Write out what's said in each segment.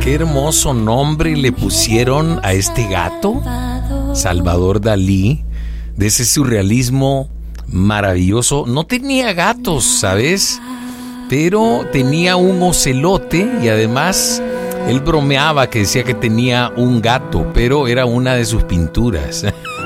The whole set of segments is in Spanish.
Qué hermoso nombre le pusieron a este gato, Salvador Dalí, de ese surrealismo maravilloso. No tenía gatos, ¿sabes? Pero tenía un ocelote y además él bromeaba que decía que tenía un gato, pero era una de sus pinturas.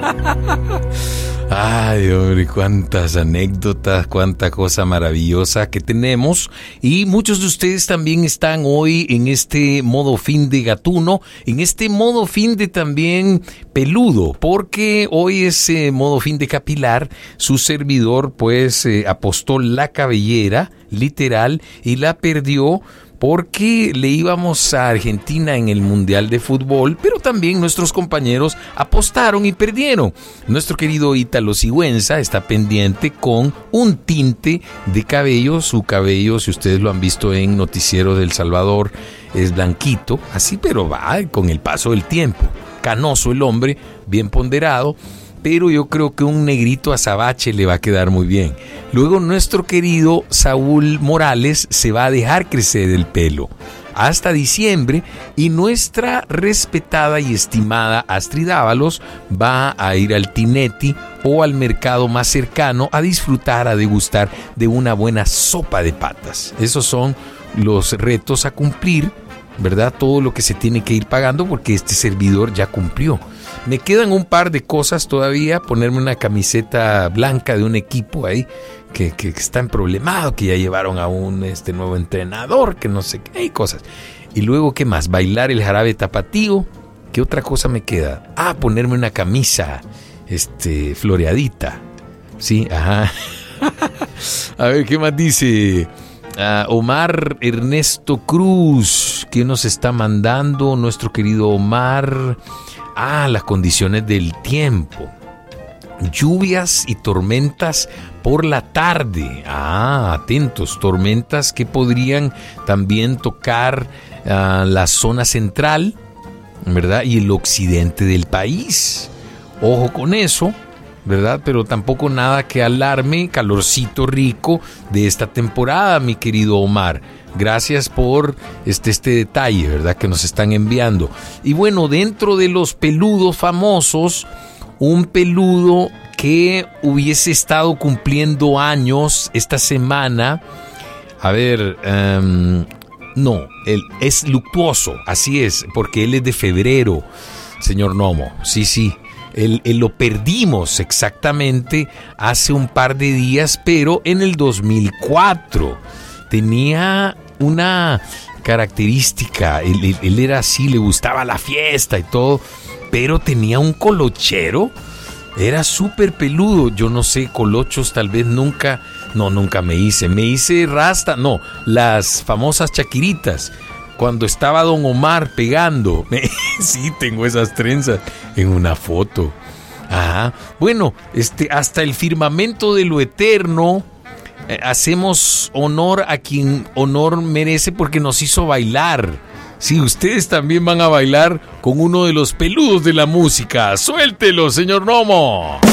Ay, hombre, cuántas anécdotas, cuánta cosa maravillosa que tenemos. Y muchos de ustedes también están hoy en este modo fin de gatuno, en este modo fin de también peludo, porque hoy es modo fin de capilar. Su servidor pues apostó la cabellera, literal, y la perdió porque le íbamos a Argentina en el Mundial de Fútbol, pero también nuestros compañeros apostaron y perdieron. Nuestro querido Ítalo Sigüenza está pendiente con un tinte de cabello. Su cabello, si ustedes lo han visto en Noticiero de El Salvador, es blanquito, así, pero va con el paso del tiempo. Canoso el hombre, bien ponderado, pero yo creo que un negrito azabache le va a quedar muy bien. Luego nuestro querido Saúl Morales se va a dejar crecer el pelo hasta diciembre y nuestra respetada y estimada Astrid Ábalos va a ir al Tinetti o al mercado más cercano a disfrutar, a degustar de una buena sopa de patas. Esos son los retos a cumplir, ¿verdad? Todo lo que se tiene que ir pagando porque este servidor ya cumplió. Me quedan un par de cosas todavía, ponerme una camiseta blanca de un equipo ahí que está en problemado, que ya llevaron a un nuevo entrenador, que no sé qué, hay cosas. Y luego, ¿qué más? Bailar el jarabe tapatío. ¿Qué otra cosa me queda? Ponerme una camisa floreadita. Sí, ajá. A ver, ¿qué más dice? Omar Ernesto Cruz, ¿qué nos está mandando nuestro querido Omar? Las condiciones del tiempo. Lluvias y tormentas por la tarde. Atentos, tormentas que podrían también tocar la zona central, ¿verdad? Y el occidente del país. Ojo con eso, ¿verdad? Pero tampoco nada que alarme. Calorcito rico de esta temporada, mi querido Omar. Gracias por este detalle, ¿verdad? Que nos están enviando. Y bueno, dentro de los peludos famosos, un peludo que hubiese estado cumpliendo años esta semana. A ver, no, él es luctuoso, así es, porque él es de febrero, señor Nomo. Sí. Él lo perdimos exactamente hace un par de días, pero en el 2004. Tenía una característica, él era así, le gustaba la fiesta y todo, pero tenía un colochero, era súper peludo. Yo no sé, colochos tal vez nunca me hice rasta, no, las famosas chaquiritas. Cuando estaba Don Omar pegando, sí, tengo esas trenzas en una foto. Bueno, hasta el firmamento de lo eterno. Hacemos honor a quien honor merece porque nos hizo bailar. Sí, ustedes también van a bailar con uno de los peludos de la música. ¡Suéltelo, señor Nomo!